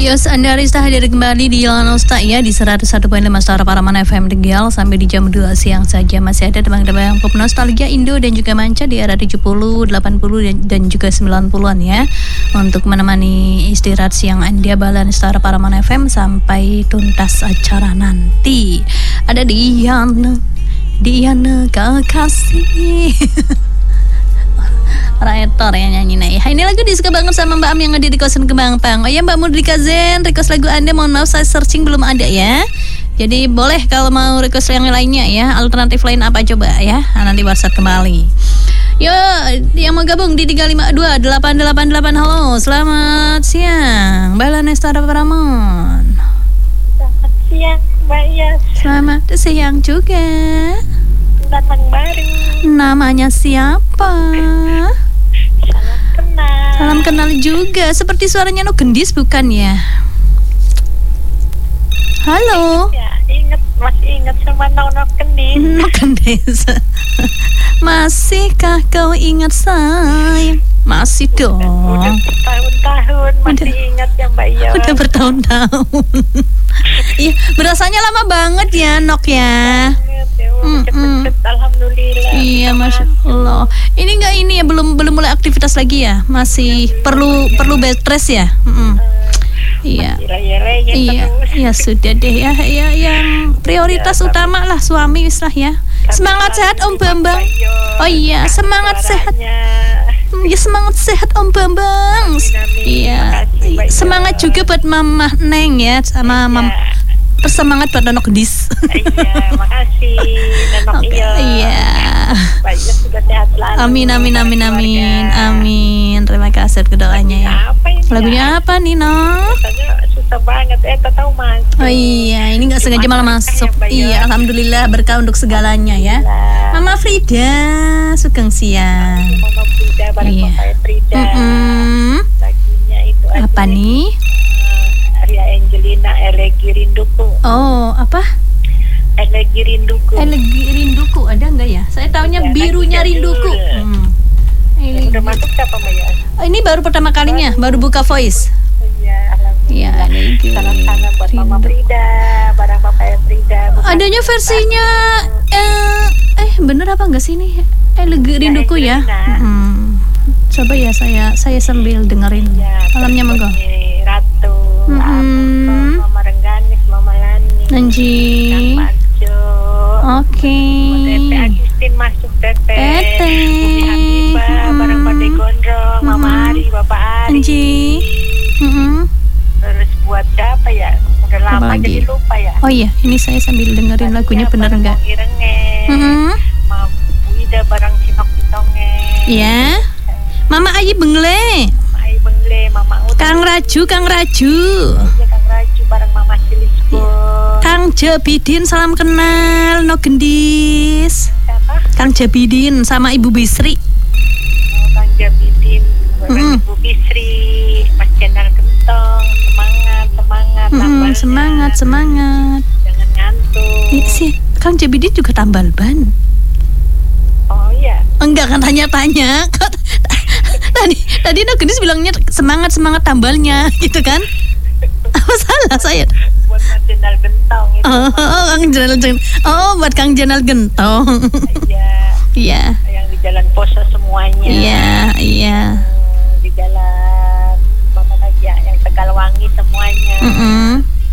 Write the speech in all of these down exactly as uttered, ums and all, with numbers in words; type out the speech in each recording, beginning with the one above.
Yos, Anda Arista hadir kembali di Jalan Osta ya di seratus satu koma lima Suara Paraman F M Tegal sampai di jam dua siang saja masih ada tebang-tebang pop nostalgia Indo dan juga manca di era tujuh puluh, delapan puluh dan, dan juga sembilan puluhan ya untuk menemani istirahat siang Anda Balan Suara Paraman F M sampai tuntas acara nanti. Ada Diana, Diana Kekasih. Raetor yang nyanyi nih. Ini lagu disuka banget sama Mbak Am yang ada di kosan Kembang Pang. Oh ya Mbak Mudrika Zen, request lagu Anda mohon maaf saya searching belum ada ya. Jadi boleh kalau mau request yang lainnya ya. Alternatif lain apa coba ya. Nah, nanti WhatsApp kembali. Yo, yang mau gabung di tiga lima dua delapan delapan delapan. Halo, selamat siang Mbak Lanesta Paramon. Selamat siang Mbak Yas. Selamat siang juga. Datang baru. Namanya siapa? Salam kenal. Salam kenal juga. Seperti suaranya no gendis bukan ya? Halo. Ya, ingat masih ingat sama Nono Kendis. No gendis. Masihkah kau ingat saya? Masih dong. Udah bertahun-tahun masih udah, ingat ya Mbak Yas. Udah bertahun-tahun. Iya, berasanya lama banget ya Nok ya. Cepet-cepet, alhamdulillah. Iya, masya Allah. Ini nggak ini ya belum belum mulai aktivitas lagi ya? Masih ya, perlu ya. perlu bed rest ya? Mm-hmm. Uh, iya. Iya, ya sudah deh ya. Ya yang prioritas ya, utama lah suami wis lah ya. Semangat sehat Om Bambang. Oh iya, semangat sehat. Ya semangat sehat Om Bambang. Iya. Semangat juga buat Mama Neng ya sama Mam. Persemangat buat Nonok Gendis. Iya, makasih Nonok okay, iya. Baiknya sudah sehat selalu. Amin amin amin amin. Amin. Terima kasih kedoanya ya. Apa ini lagunya ya? Apa nih, No? Katanya susah banget. Eh, tahu Mas. Oh iya, ini enggak sengaja malah masuk. Iya, alhamdulillah berkah untuk segalanya ya. Mama Frida, Sugeng Siang. Mama Frida, bareng iya. Papa Frida. Mm-hmm. Lagunya itu apa aja nih? Ria Angelina, Elegi Rinduku. Oh, apa? Elegi Rinduku. Elegi Rinduku, ada enggak ya? Saya taunya ya, Birunya Rinduku. Hmm. Ini udah masuk siapa Mbak ya? Oh, ini baru pertama kalinya, baru, baru buka voice. Iya, alhamdulillah. Iya, Elegi. Salam-salam buat Rindu. Mama Frida, barang Papa Frida. Adanya versinya eh, eh bener apa enggak sih ini? Elegi Rinduku ya. Hmm. Coba ya saya saya sambil dengerin. Ya, malamnya monggo. Ratu. Mm-hmm. Mama Rengganis, Mama Lani, Nanji. Oke. Tete Agustin masuk Tete. Tete. Bumi Habibah, bareng Pak Gondrong, mm-hmm. Mama Ari, Bapak Ari. Nanji. Mm-hmm. Terus buat siapa ya? Udah lama Bagi. jadi lupa ya. Oh iya, ini saya sambil dengerin lagunya bener enggak? Irenge. Mm-hmm. Mama Bu Ida bareng Sinok Pitonge. Iya. Mama Ayi Bengle. Bengle, Mama Uda. Kang Raju, Kang Raju. Iya, Kang Raju bareng Mama Silisku. Kang Jabidin, salam kenal, No Gendis. Siapa? Kang Jabidin sama Ibu Bisri. Oh, Kang Jabidin, bareng mm. Ibu Bisri, Mas Jenal Gentong, semangat, semangat, mm, semangat, semangat. Jangan ngantuk. Ini sih, Kang Jabidin juga tambal ban. Oh iya. Enggak kan tanya-tanya. Tadi tadi No Gendis bilangnya semangat semangat tambalnya gitu kan? Apa salah saya? Buat Mas Jenal Gentong itu. Oh, oh Kang Jenal Gentong. Oh, buat Kang Jenal Gentong. Iya. Iya. Yang di Jalan Poso semuanya. Iya, iya. Hmm, di Jalan mana lagi ya? Yang Tegalwangi semuanya. Mm-mm.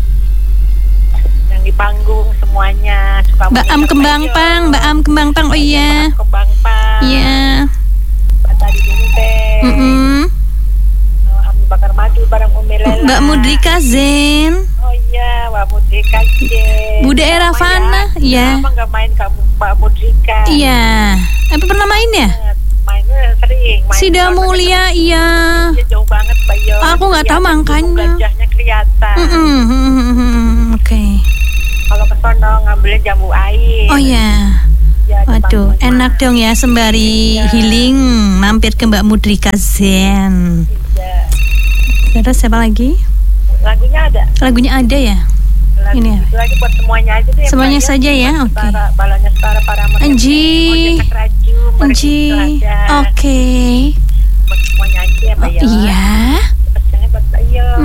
Yang di panggung semuanya. Mbak Am Kembang Pang, Mbak Am Kembang Pang. Oh iya. Mbak Am Kembang Pang. Iya. Tadi dulu teh. Mm-hmm. Oh, Ami Bakar Madu bareng Umi Lela. Mbak Mudrika Zen. Oh iya, Mbak Mudrika Zen. Bude Eravana, ya. Kenapa nggak main kamu Mbak Mudrika? Iya. Apa pernah main ya? Mainnya sering. Main Sida Mulia, iya. Dia jauh banget, Mbak Yo. Aku nggak tahu makanya. Gajahnya kelihatan. Mm-hmm. Oke. Okay. Kalau ke sono ngambilnya jambu air. Oh iya. Ya, waduh, enak dong ya sembari ya. Healing mampir ke Mbak Mudrika Zen. Iya. Terus siapa lagi? Lagunya ada. Lagunya ada ya? Lagu ini ya. Lagi buat semuanya aja deh. Semuanya ya, saja ya. Oke. Okay. Balanya setara para Anji. Anji. Oke. Buat semuanya aja ya, Mbak ya. Iya. Pesannya buat Mbak Yo.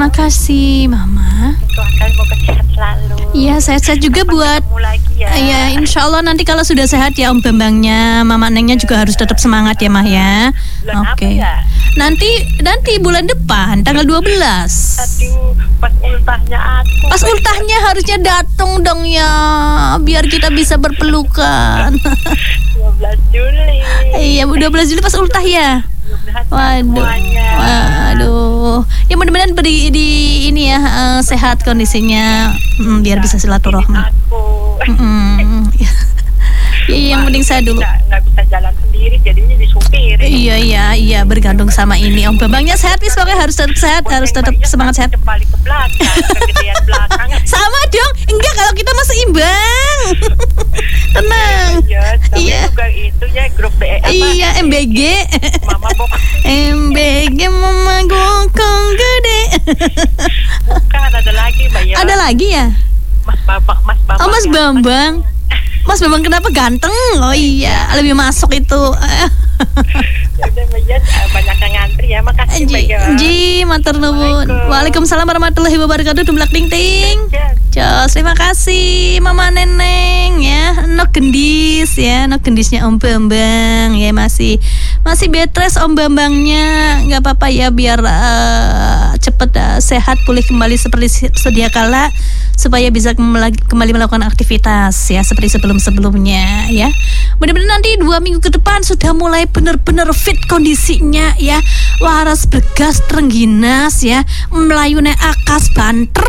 makasih Mama. Doakan semoga sehat selalu. Iya, sehat-sehat juga Sampai buat ketemu lagi ya. Iya, insya Allah nanti kalau sudah sehat ya Om Bambangnya, Mama Nengnya juga harus tetap semangat ya Mah ya. Bulan apa Oke. ya? Nanti nanti bulan depan tanggal dua belas. Aduh, pas ultahnya aku. Pas ultahnya harusnya datang dong ya, biar kita bisa berpelukan. dua belas Juli. Iya, dua belas Juli pas ultah ya. Mudah-mudahan Waduh, semuanya. waduh. Ya mudah-mudahan beri di ini ya eh, sehat kondisinya, mm, biar bisa silaturahmi. Aku. Mm-mm. Ya, yang penting saya dulu. Nggak, nggak bisa jalan sendiri, jadinya disupir. Iya iya iya bergantung sama ini Om Bambangnya sehat wis pokoknya harus tetap sehat, harus tetap semangat sehat. Balik ke belakang, kegedean belakang. Sama dong, enggak kalau kita masih imbang. Tenang. Iya, tapi Iya. juga itu ya grup B apa? Iya M B G. Mama Bok. M B G Mama Gokong Gede. Bukan, ada lagi Mbak ya. Ada lagi ya? Mas Babak, Mas Babak. Oh Mas ya. Bambang. Mas Bambang kenapa ganteng? Oh iya, lebih masuk itu. Ya udah Mbak ya, banyak yang ngantri ya. Makasih Mbak Ji, ya. Ji, matur nuwun. Waalaikumsalam warahmatullahi wabarakatuh. Dumlak ting ting. Ya. Jos, terima kasih Mama Neneng ya. No gendis ya, no gendisnya Om Bambang ya, masih masih betres Om Bambangnya. Nggak apa-apa ya, biar uh, cepet uh, sehat pulih kembali seperti sedia kala, supaya bisa kembali, kembali melakukan aktivitas ya seperti sebelum-sebelumnya ya. Mudah-mudahan nanti dua minggu ke depan sudah mulai benar-benar fit kondisinya ya. Waras bergas terengginas ya, melayune akas banter.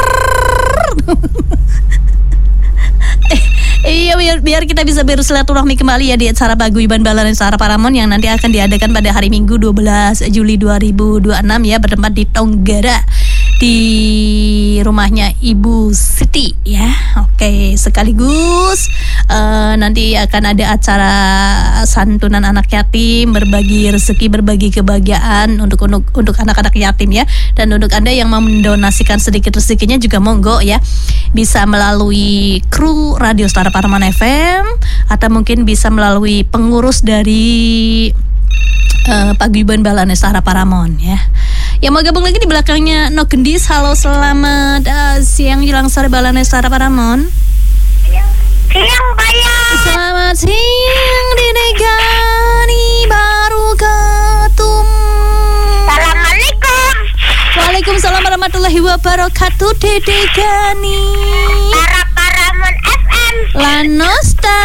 eh, iya biar, biar kita bisa bersilaturahmi kembali ya di acara Paguyuban Balaran Sahara Paramon yang nanti akan diadakan pada hari Minggu dua belas Juli dua ribu dua puluh enam ya, bertempat di Tonggara di rumahnya Ibu Siti ya. Oke, sekaligus uh, nanti akan ada acara santunan anak yatim, berbagi rezeki, berbagi kebahagiaan untuk untuk untuk anak-anak yatim ya. Dan untuk Anda yang mau mendonasikan sedikit rezekinya juga monggo ya, bisa melalui kru Radio Sahara Paramon F M atau mungkin bisa melalui pengurus dari uh, Paguyuban Balaran Sahara Paramon ya. Yang mau gabung lagi di belakangnya No Gendis. Halo, selamat uh, siang jelang sore Balaran Sahara Paramon. Siang Bayang. Selamat siang Dedegani baru ketemu. Assalamualaikum. Waalaikumsalam warahmatullahi wabarakatuh Dedegani. Para Paramon F M. Lanosta.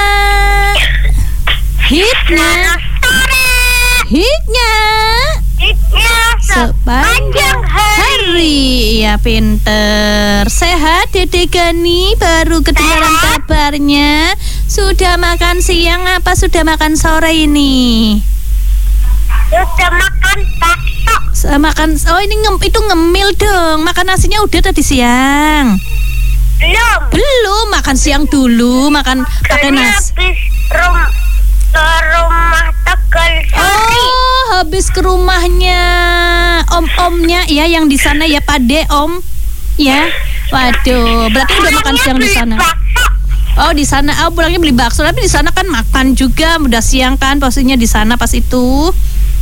Hitnya. Hitnya. Hitnya Sepanjang hari. Ya pinter. Sehat Dede Gani, baru kedengaran kabarnya. Sudah makan siang apa sudah makan sore ini? Sudah makan bakso. S- Makan, oh ini ngem, itu ngemil dong. Makan nasinya udah tadi siang. Belum. Belum, makan siang dulu, makan pakai Kami nasi. habis rum ke rumah Tegal Sari. Oh, habis ke rumahnya om-omnya ya yang di sana ya, Pade Om. Ya. Waduh, berarti udah makan siang di sana. Bakso. Oh, di sana. Oh, pulangnya beli bakso, tapi di sana kan makan juga, udah siang kan posisinya di sana pas itu.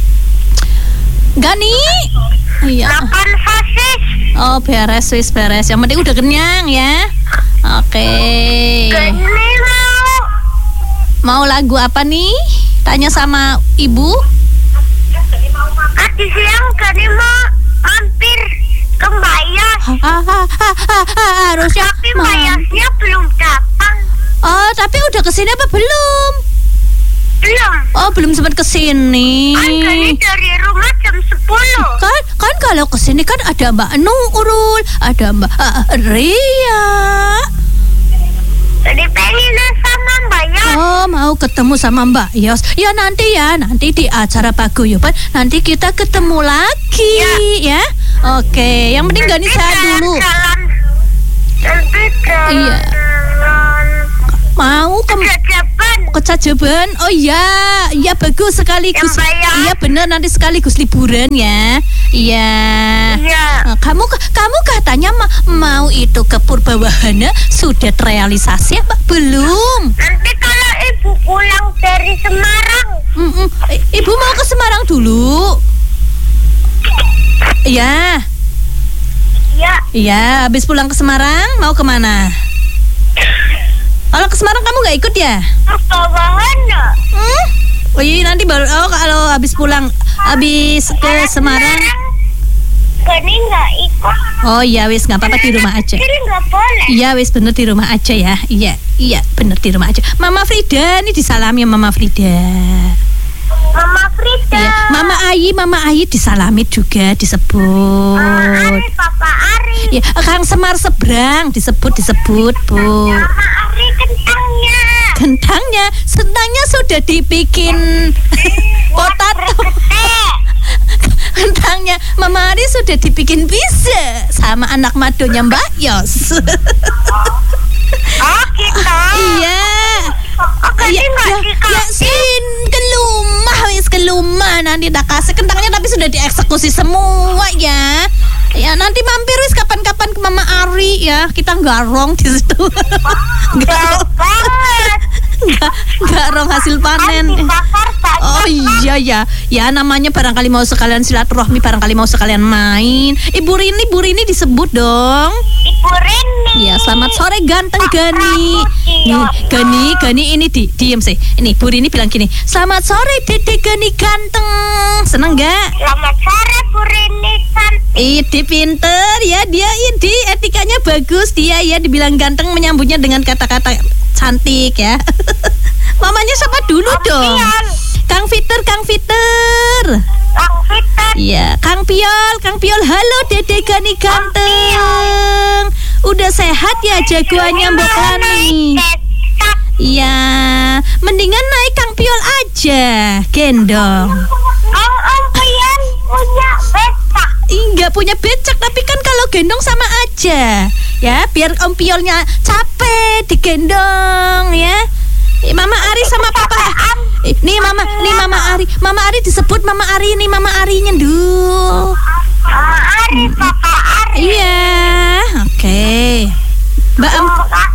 Gani? Iya. Makan sosis. Oh, beres, wis beres. Yang penting udah kenyang ya. Oke. Gani mau. Mau lagu apa nih? Tanya sama ibu. Tadi siang Gani mau mampir ke Bayas. Ah, ah, ah, ah, ah, harusnya. Tapi Ma- Bayasnya belum datang. Oh, tapi udah kesini apa belum? Belum. Oh, belum sempat kesini. Kan Gani dari rumah jam sepuluh. Kan, kan kalau kesini kan ada Mbak Nurul, ada Mbak uh, Ria. Jadi pengen sama Mbak Yos. Oh, mau ketemu sama Mbak Yos. Ya nanti ya, nanti di acara Paguyuban nanti kita ketemu lagi ya. Oke, yang penting Gani sehat dulu. Jalan. Nanti jalan. Iya. Mau ke Jajaban. Kecajaban. Oh iya, iya bagus sekaligus. Yang bayar. Iya benar, nanti sekaligus liburan ya. Iya. Iya. Nah, kamu kamu katanya ma- mau itu ke Purbawahana, sudah terrealisasi apa belum? Nanti kalau ibu pulang dari Semarang. Mm-mm. I- Ibu mau ke Semarang dulu. Iya. Ya. Iya, habis pulang ke Semarang mau kemana? Kalau ke Semarang kamu nggak ikut ya? Kemana? Hmm? Oh iya nanti baru. Oh kalau habis pulang, habis ke Semarang. Gani nggak ikut. Oh iya wis nggak apa-apa di rumah aja. Jadi nggak boleh. Iya wis bener di rumah aja ya. Iya iya bener di rumah aja. Mama Frida nih disalami Mama Frida. Mama Frida. Iya, Mama Ayi, Mama Ayi disalami juga disebut. Mama Ari, Papa Ari. Ya, Kang Semar Seberang disebut disebut Bu. Mama Ari kentangnya. Kentangnya, sentangnya sudah dibikin potato. Kentangnya Mama Ari sudah dibikin bisa sama anak madonya Mbak Yos. Oh gitu. Iya. Oh, Ya, ya, ya sin kelumah wis kelumah nanti tak kasih kentangnya tapi sudah dieksekusi semua ya. Ya nanti mampir wis kapan-kapan ke Mama Ari ya. Kita garong di situ. Garong banget. Enggak, enggak rong hasil panen. Oh iya ya. Ya namanya barangkali mau sekalian silaturahmi, barangkali mau sekalian main. Ibu Rini, Ibu Rini disebut dong. Ibu Rini. Ya, selamat sore ganteng Gani. Nih, Gani, Gani ini di diem sih. Ini Bu Rini bilang gini, "Selamat sore Dede Gani ganteng." Seneng enggak? Selamat sore Bu Rini cantik. Ide pinter ya, dia ide etikanya bagus dia ya, dibilang ganteng menyambutnya dengan kata-kata cantik ya. Mamanya siapa dulu dong? Kang Fiter, Kang Fiter. Kang Fiter. Iya, Kang Piol, Kang Piol. Halo Dede Gani ganteng. Udah sehat ya jagoannya Mbak Lani? Iya, mendingan naik Kang Piol aja, gendong. Om Om Piol punya becak. Enggak punya becak, tapi kan kalau gendong sama aja. Ya, biar Om Piolnya capek digendong ya. Eh, Mama Ari sama Papa. Eh, nih Mama, nih Mama Ari. Mama Ari disebut Mama Ari nih, Mama Ari nyenduh. Mama Ari, Papa Ari. Iya, oke. Mbak Am,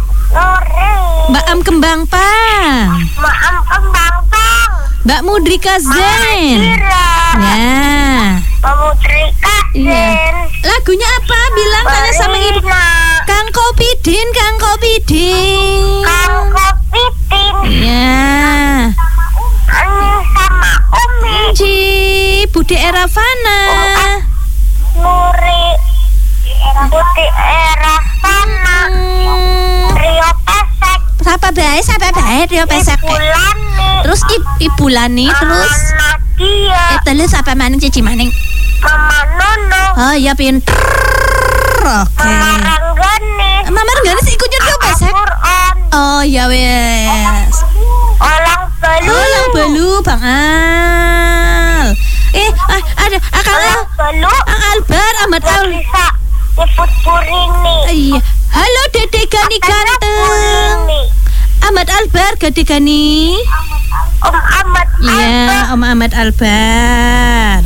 Mbak Am Kembang Pang. Mbak Am Kembang Pang. Mbak Mudrika Zen. Ya. Mbak Mudrika Iya. Zen. Lagunya apa? Bilang tanya sama ibu. Kang Kopidin, Kang Kopidin. Kang Kopidin. Iya. Ani sama Umi. Ji, Bude Eravana. Nuri. Bude Eravana. Rio Pesek. Siapa baik, siapa baik Rio Pesek. Bulani. Terus I- Ibu Lani, terus Nadia. eh terus apa maning Cici maning? Mama Nono. Oh iya pinter. Oke. Mama Ranggani. Mama Renggani sih ikutnya Rio Pesek. Quran. Oh ya wes. Olang Belu. Olang Belu Bang Al. Eh, ah, ada Akang Al, Olang Belu. Ang Albar Ahmad Gak Al. bisa nyebut Purini. Iya. Halo Dede Gani ganteng. Purini. Ahmad Albar Gede Gani. Om Ahmad Albar. Iya, Om Ahmad Albar.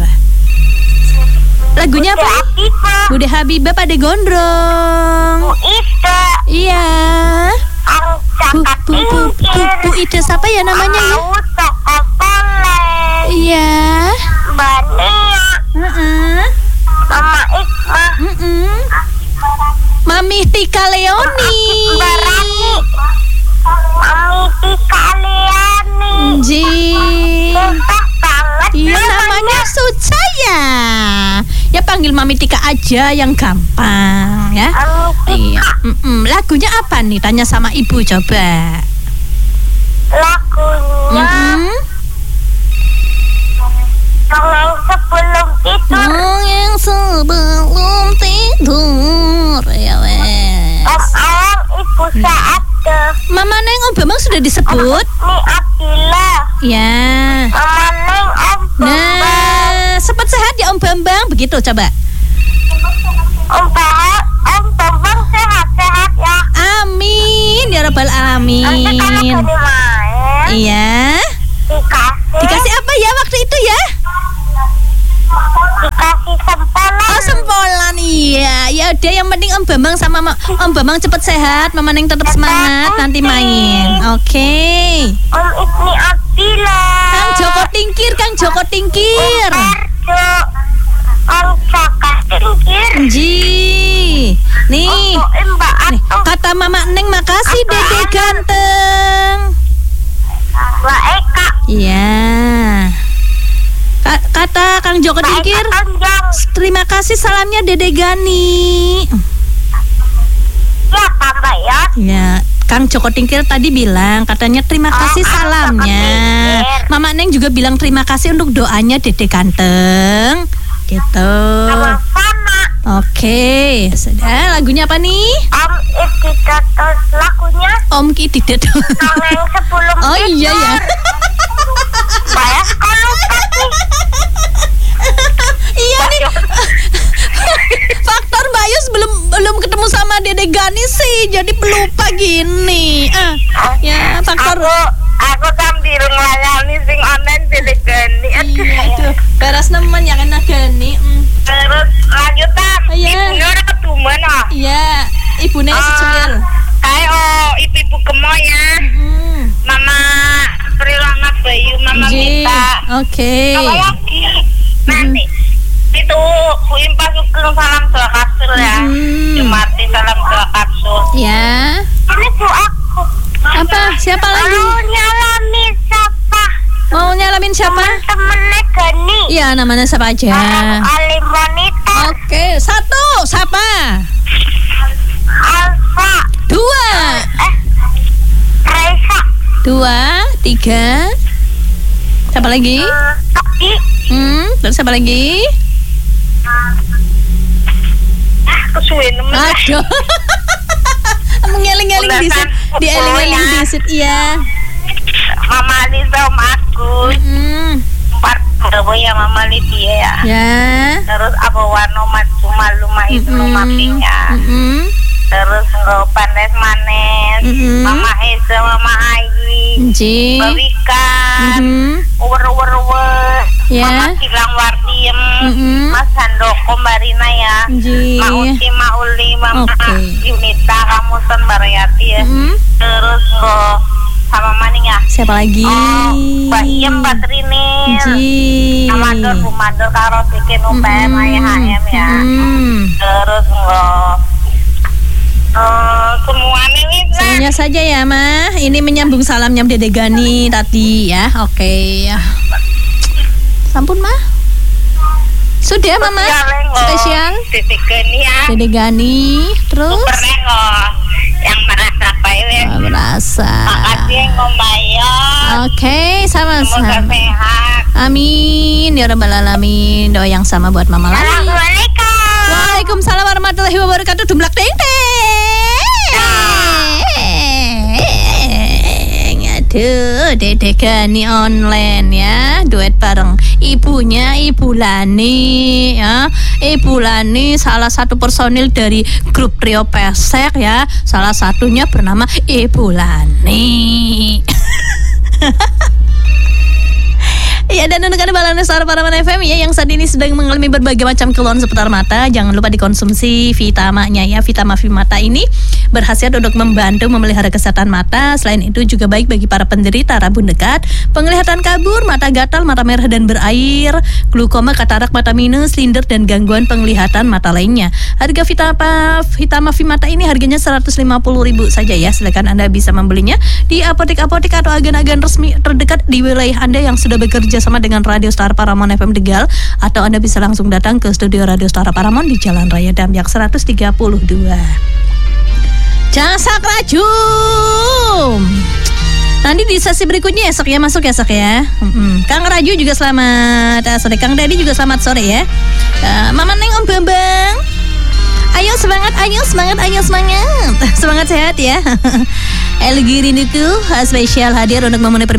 Lagunya apa? Habibah. Bude Habibah pada gondrong. Bu Ida. Iya. Ang Bu, Cakap bu, bu, bu, Tingkir. bu Ida siapa ya namanya ya? Mau Cakap Poleng. Iya. Mbak Nia. Heeh. Mama Ikmah. Heeh. Mami Tika Leoni. Mbak Rani. Mami Tika Leani. Ji. Sumpah banget Iya namanya Sucaya. Ya panggil Mami Tika aja yang gampang ya. Mami Iya. Mm-mm. Lagunya apa nih? Tanya sama ibu coba. Lagunya Mm-mm. Dongeng Sebelum Tidur. Dongeng sebelum tidur ya wes. Om Alang Ibu Saade. Mama Neng Om Bambang sudah disebut. Ni Abdillah. Ya. Mama Neng Om Bambang. Nah, sempat sehat ya Om Bambang begitu coba. Om Bambang, Om Bambang sehat-sehat ya. Amin ya rabbal Nanti kalau alamin. jadi main Iya. dikasih Dikasih apa ya waktu itu ya? dikasih sempolan. Oh sempolan iya. Ya udah yang penting Om Bambang sama Ma- Om Bambang cepet sehat, Mama Neng tetap semangat nanti main. Oke. Om Ibni Abdillah. Kang Joko Tingkir, Kang Joko Tingkir. Om Parjo. Om Jaka Tingkir. Ji. Nih, nih kata Mama Neng makasih Dede ganteng. Mbak Eka. Iya. Ka- kata Kang Joko Tingkir, terima kasih salamnya Dede Gani. Ya, Mbak ya. Ya, Kang Joko Tingkir tadi bilang katanya terima kasih salamnya. Mama Neng juga bilang terima kasih untuk doanya Dede ganteng. Gitu. Sama-sama. Oke, sudah. Lagunya apa nih? Om Ididatos lagunya. Om Ididatos. Dongeng sebelum Oh iya ya. Saya kalau tapi Iya nih. Faktor Bayus belum belum ketemu sama Dede Gani sih, jadi pelupa gini. Ah, ya faktor. Aku aku sambil ngelayani sing online Dede Gani. Iya, aduh. Beres nemen ya kena Gani. Mm. Terus lanjutan. Oh, iya. Ibunya udah ketumen oh. Iya, ibunya Ah, secuil. Kayak oh ibu-ibu gemoy ya. Mm. Mama Prilana Bayu, Mama Ji, Mita. Oke. Apa lagi? Nanti itu Kuimpa Sugeng salam doa kapsul ya. Mm. Jumati salam doa kapsul. Ya. Ini bu aku. Apa? Siapa lagi? Mau nyalami siapa? Mau nyalamin siapa? Temennya Gani. Iya, namanya siapa aja? Alim Wanita. Oke, satu, siapa? Alfa. Dua. Eh. Raisa. Dua, tiga. Siapa lagi? Tapi. Hmm, terus siapa lagi? Kesuwen nemen. Aduh. Mengeling-eling disit, dieling-eling disit, iya. Mama Lisa Om Agus. Hmm, Empat berapa ya Mama Lydia ya. ya. Terus apa warna cuma lumah itu lumah pinya. Mm-mm. Terus nggak panes manes. Mm-mm. Mama Eza, Mama Ayi, Ji. Mbak Wika, Mm-mm. uwer uwer uwer. Ya. Mama Gilang Wardiem, Mm-mm. Mas Handoko, Mbak Rina ya. Ji. Ma Uti, Ma Uli, Mama Oke. Yunita, kamu Son Baryati ya. Mm-mm. Terus nggak sama maning ya. Siapa lagi? Oh, Mbak Iem, Mbak Trinil. Ji. Amador, Bumador, karo bikin U P M, I H M ya. Mm. Terus nggak uh, semuanya bisa. Semuanya saja ya, Ma. Ini menyambung salamnya Dede Gani tadi ya. Oke ya. Sampun, Ma. Sudah, Mama. Spesial Dede Gani ya. Dede Gani. Terus Super Nego yang merasa pilih. oh, berasa. Makasih ngombayon. Oke, Semoga sama-sama. sehat. Amin ya rabbal alamin. Doa yang sama buat Mama Lali. Assalamualaikum. Waalaikumsalam warahmatullahi wabarakatuh. Dumblak teng teng. Aduh, Dede Gani online ya. Duet bareng ibunya Ibu Lani ya. Ibu Lani salah satu personil dari grup Trio Pesek ya. Salah satunya bernama Ibu Lani. Ya, dan untuk Anda Balana Star Paraman F M ya yang saat ini sedang mengalami berbagai macam keluhan seputar mata, jangan lupa dikonsumsi Vitamanya ya. Vitama Vimata ini berhasil untuk membantu memelihara kesehatan mata. Selain itu juga baik bagi para penderita rabun dekat, penglihatan kabur, mata gatal, mata merah dan berair, glaukoma, katarak mata minus, slinder dan gangguan penglihatan mata lainnya. Harga Vitama Vitama Vimata ini harganya seratus lima puluh ribu saja ya. Silakan Anda bisa membelinya di apotek-apotek atau agen-agen resmi terdekat di wilayah Anda yang sudah bekerja sama dengan Radio Star Paramount F M Tegal, atau Anda bisa langsung datang ke studio Radio Star Paramount di Jalan Raya Damyak seratus tiga puluh dua. Jasak Rajum. Nanti di sesi berikutnya esok ya, masuk ya esok ya. Mm-mm. Kang Raju juga selamat uh, sore. Kang Dedi juga selamat sore ya. Uh, Mama Neng, Om Bambang. Ayo semangat, ayo semangat, ayo semangat. Semangat sehat ya. El Girinuku spesial hadir untuk memenuhi